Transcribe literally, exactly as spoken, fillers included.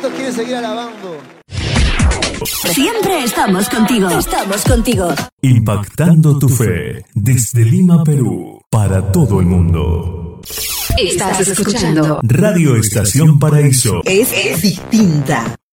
¿Cuántos quieren seguir alabando? Siempre estamos contigo. Estamos contigo. Impactando tu fe desde Lima, Perú, para todo el mundo. Estás escuchando Radio Estación Paraíso. Es, es distinta.